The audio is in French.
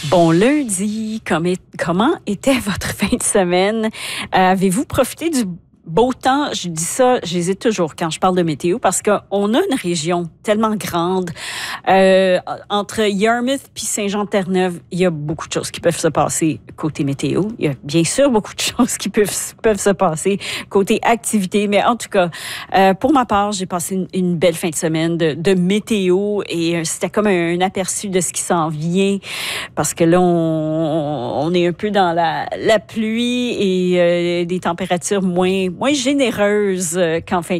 Bon lundi, comment était votre fin de semaine? Avez-vous profité du beau temps? Je dis ça, j'hésite toujours quand je parle de météo parce qu'on a une région tellement grande. Entre Yarmouth puis Saint-Jean-de-Terre-Neuve, il y a beaucoup de choses qui peuvent se passer côté météo. Il y a bien sûr beaucoup de choses qui peuvent se passer côté activité. Mais en tout cas, pour ma part, j'ai passé une belle fin de semaine de météo et c'était comme un aperçu de ce qui s'en vient parce que là, on est un peu dans la pluie et des températures moins généreuses qu'en fin